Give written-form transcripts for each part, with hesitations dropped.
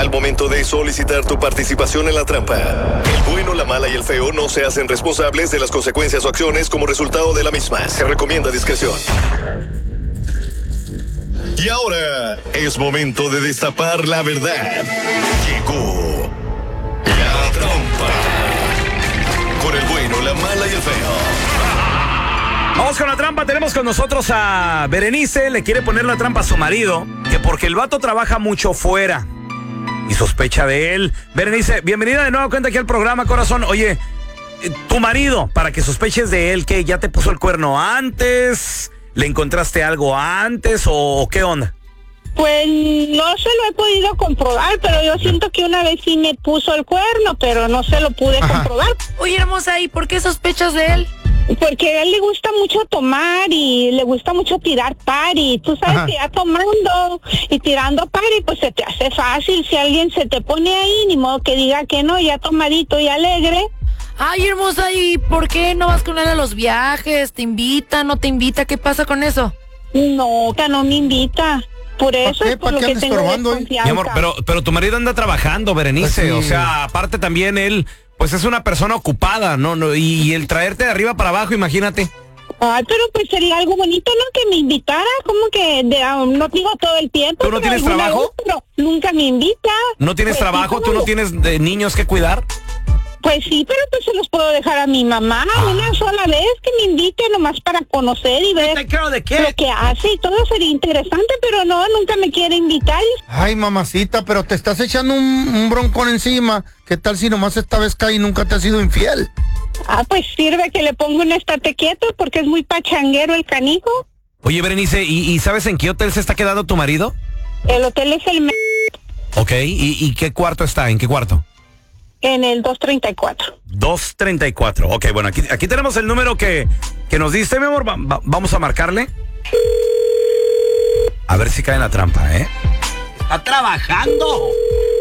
al momento de solicitar tu participación en la trampa. El bueno, la mala y el feo no se hacen responsables de las consecuencias o acciones como resultado de la misma. Se recomienda discreción. Y ahora es momento de destapar la verdad. Llegó la trampa. Con el bueno, la mala y el feo. Vamos con la trampa, tenemos con nosotros a Berenice, le quiere poner la trampa a su marido, que porque el vato trabaja mucho fuera y sospecha de él. Berenice, bienvenida de nuevo cuenta aquí al programa, corazón. Oye, tu marido, para que sospeches de él, ¿qué? ¿Ya te puso el cuerno antes? ¿Le encontraste algo antes o qué onda? Pues no se lo he podido comprobar, pero yo siento que una vez sí me puso el cuerno, pero no se lo pude comprobar. Oye, hermosa, ¿y por qué sospechas de él? Porque a él le gusta mucho tomar y le gusta mucho tirar party. Tú sabes que ya tomando y tirando party, pues se te hace fácil. Si alguien se te pone ahí, ni modo que diga que no, ya tomadito y alegre. Ay, hermosa, ¿y por qué no vas con él a los viajes? ¿Te invita, no te invita? ¿Qué pasa con eso? No, que no me invita. Por eso es por lo que tengo desconfianza. Mi amor, pero tu marido anda trabajando, Berenice. Pues sí. O sea, aparte también él, pues es una persona ocupada, ¿no? Y el traerte de arriba para abajo, imagínate. Ay, pero pues sería algo bonito, ¿no? Que me invitara, como que no digo todo el tiempo. ¿Tú no tienes trabajo? Pero nunca me invita. ¿No tienes Pues, trabajo? sí, ¿Tú no tienes niños que cuidar? Pues sí, pero pues se los puedo dejar a mi mamá una sola vez que me invite nomás para conocer y ver lo que hace y todo sería interesante, pero no, nunca me quiere invitar. Ay, mamacita, pero te estás echando un broncón encima. ¿Qué tal si nomás esta vez cae y nunca te has sido infiel? Ah, pues sirve que le pongo un estate quieto porque es muy pachanguero el canijo. Oye, Berenice, ¿y sabes en qué hotel se está quedando tu marido? El hotel es el... Ok, ¿y qué cuarto está? ¿En qué cuarto? En el 234. 234. Ok, bueno, aquí tenemos el número que nos diste, mi amor. Vamos a marcarle. A ver si cae en la trampa, ¿eh? ¡Está trabajando!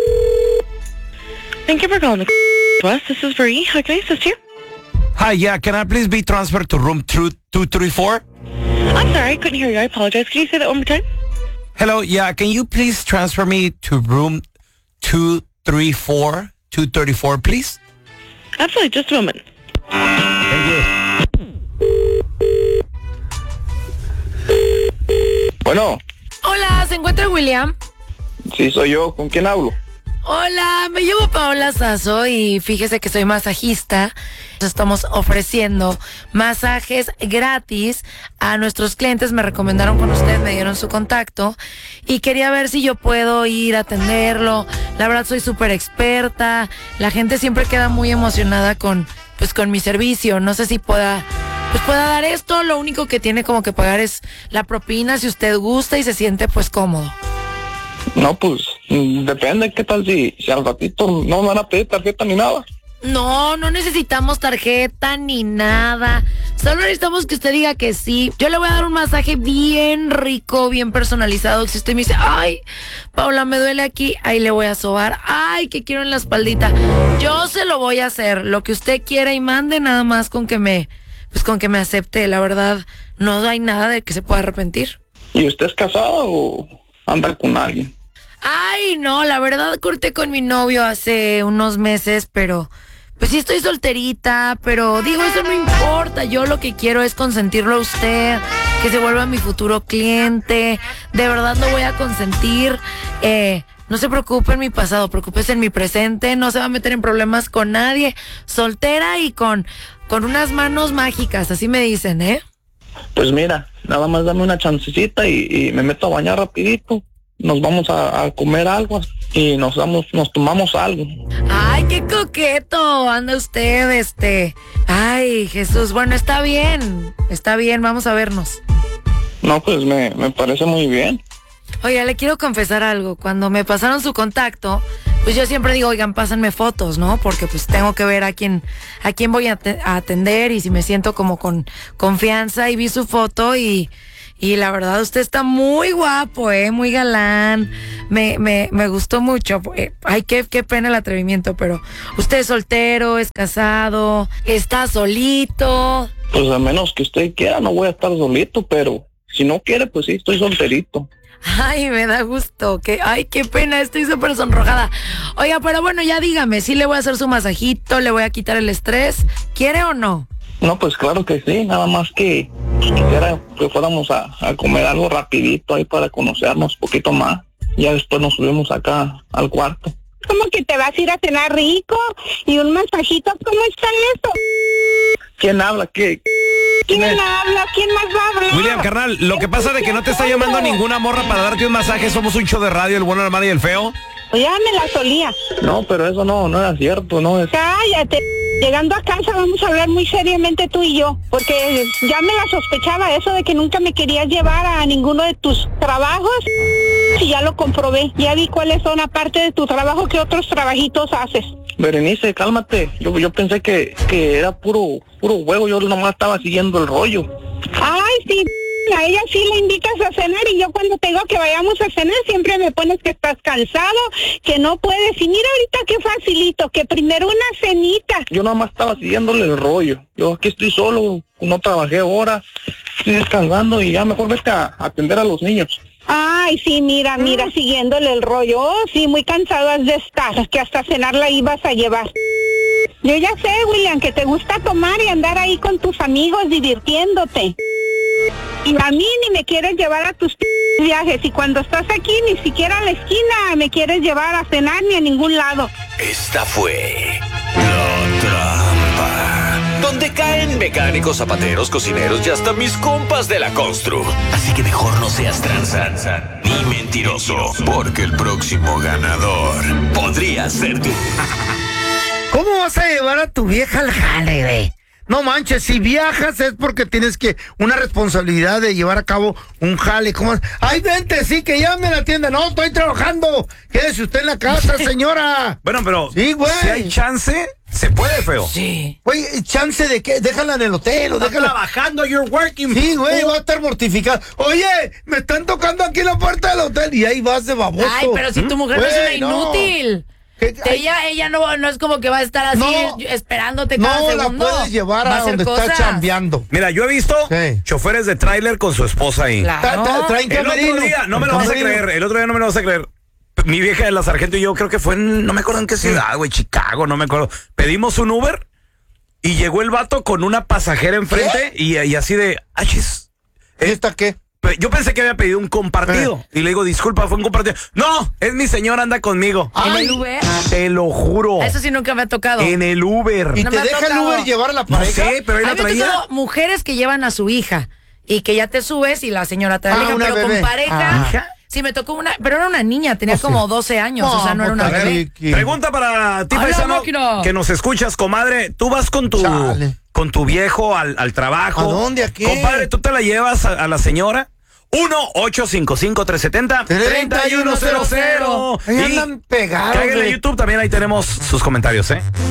Thank you for calling us. This is Marie. How can I assist you? Hi, yeah, can I please be transferred to room 234? I'm sorry, I couldn't hear you. I apologize. Can you say that one more time? Hello, yeah, can you please transfer me to room 234? 234, please. Absolutely, just a moment. Thank you. Bueno. Hola, ¿se encuentra William? Sí, soy yo. ¿Con quién hablo? Hola, me llamo Paola Sazo y fíjese que soy masajista. Estamos ofreciendo masajes gratis a nuestros clientes. Me recomendaron con usted, me dieron su contacto y quería ver si yo puedo ir a atenderlo. La verdad soy súper experta. La gente siempre queda muy emocionada con mi servicio. No sé si pueda dar esto. Lo único que tiene como que pagar es la propina si usted gusta y se siente pues cómodo. No, pues, depende. ¿Qué tal si al ratito no me van a pedir tarjeta ni nada? No necesitamos tarjeta ni nada. Solo necesitamos que usted diga que sí. Yo le voy a dar un masaje bien rico, bien personalizado. Si usted me dice, ay, Paula, me duele aquí, ahí le voy a sobar. Ay, que quiero en la espaldita. Yo se lo voy a hacer. Lo que usted quiera y mande, nada más con que me acepte. La verdad, no hay nada de que se pueda arrepentir. ¿Y usted es casado o anda con alguien? Ay, no, la verdad corté con mi novio hace unos meses, pero pues sí estoy solterita, pero digo, eso no importa. Yo lo que quiero es consentirlo a usted, que se vuelva mi futuro cliente. De verdad lo voy a consentir. No se preocupe en mi pasado, preocúpese en mi presente. No se va a meter en problemas con nadie. Soltera y con unas manos mágicas, así me dicen, ¿eh? Pues mira, nada más dame una chancecita y me meto a bañar rapidito. Nos vamos a comer algo y nos tomamos algo. Ay, qué coqueto anda usted, Ay, Jesús, bueno, está bien, vamos a vernos. No, pues me parece muy bien. Oiga, le quiero confesar algo. Cuando me pasaron su contacto, pues yo siempre digo, oigan, pásenme fotos, ¿no? Porque pues tengo que ver a quién voy a atender y si me siento como con confianza, y vi su foto y la verdad usted está muy guapo, muy galán. Me gustó mucho. Ay, qué pena el atrevimiento, pero usted es soltero, es casado, está solito. Pues a menos que usted quiera, no voy a estar solito, pero si no quiere, pues sí, estoy solterito. Ay, me da gusto. Ay, qué pena, estoy súper sonrojada. Oiga, pero bueno, ya dígame, ¿sí le voy a hacer su masajito, le voy a quitar el estrés? ¿Quiere o no? No, pues claro que sí, nada más que quisiera que fuéramos a comer algo rapidito ahí para conocernos un poquito más. Ya después nos subimos acá al cuarto. ¿Cómo que te vas a ir a cenar rico? ¿Y un masajito? ¿Cómo está eso? ¿Quién habla? ¿Qué? ¿Quién habla? ¿Quién más va a hablar? William, carnal, lo que pasa de que no te está llamando ninguna morra para darte un masaje. Somos un show de radio, el bueno, la mala y el feo. Pues ya me la solía. No, pero eso no era cierto, no es... Cállate. Llegando a casa vamos a hablar muy seriamente tú y yo, porque ya me la sospechaba eso de que nunca me querías llevar a ninguno de tus trabajos, y ya lo comprobé. Ya vi cuáles son, aparte de tu trabajo, que otros trabajitos haces. Berenice, cálmate. Yo pensé que era puro juego, yo nomás estaba siguiendo el rollo. Ay, sí, a ella sí la invitas a cenar y yo cuando te digo que vayamos a cenar siempre me pones que estás cansado, que no puedes. Y mira ahorita qué facilito, que primero una cenita. Yo nomás estaba siguiéndole el rollo. Yo aquí estoy solo, no trabajé ahora, estoy descansando y ya mejor vete a atender a los niños. Ay, sí, mira, siguiéndole el rollo. Oh, sí, muy cansado has de estar, que hasta cenar la ibas a llevar. Yo ya sé, William, que te gusta tomar y andar ahí con tus amigos divirtiéndote. Y a mí ni me quieres llevar a tus viajes. Y cuando estás aquí, ni siquiera a la esquina me quieres llevar a cenar ni a ningún lado. Esta fue La Trampa, donde caen mecánicos, zapateros, cocineros y hasta mis compas de la constru. Así que mejor no seas tranza ni mentiroso, porque el próximo ganador podría ser tú. ¿Cómo vas a llevar a tu vieja al jale, güey? No manches, si viajas es porque tienes una responsabilidad de llevar a cabo un jale. ¿Cómo? Ay, vente, sí, que llame a la tienda. No, estoy trabajando. Quédese usted en la casa, señora. Bueno, pero sí, güey. Si hay chance, se puede, feo. Sí. Güey, ¿chance de qué? Déjala en el hotel o déjala... trabajando, you're working. Sí, güey, va a estar mortificada. Oye, me están tocando aquí en la puerta del hotel y ahí vas de baboso. Ay, pero si tu mujer no es una inútil. No. Ella no es como que va a estar así esperándote cada segundo. No la puedes llevar a donde está chambeando. Mira, yo he visto choferes de tráiler con su esposa ahí. Claro. Traen el otro día, no me lo vas a creer, mi vieja de la Sargento y yo creo que fue no me acuerdo en qué ciudad, güey, Chicago, no me acuerdo. Pedimos un Uber y llegó el vato con una pasajera enfrente y así de, achis. ¿Esta qué? Yo pensé que había pedido un compartido. Y le digo, disculpa, fue un compartido. No, es mi señora, anda conmigo. ¿En el Uber? Te lo juro. Eso sí nunca me ha tocado. En el Uber. ¿Y No te me ha deja el tocado. Uber llevar a la pareja? No sé, pero ahí A la mí me ha traía. tocado mujeres que llevan a su hija y que ya te subes y la señora te da la hija, una pero bebé. con pareja. ¿Hija? Sí, me tocó pero era una niña, tenía como 12 años, o sea, no era una puta, bebé. Pregunta para ti, ¡A la paisano, máquina! que nos escuchas, comadre. Tú vas con tu viejo al trabajo. ¿A dónde? ¿A qué? Compadre, ¿tú te la llevas a la señora? 1-855-370-3100. Ahí andan pegados. Cáiganle a güey. YouTube, también ahí tenemos sus comentarios,